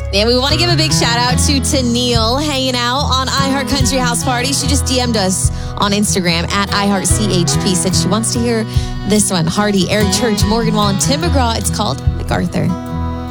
Yeah, we want to give a big shout out to Tennille hanging out on iHeart Country House Party. She just DM'd us on Instagram at iHeartCHP. Said she wants to hear this one. Hardy, Eric Church, Morgan Wallen, Tim McGraw. It's called MacArthur.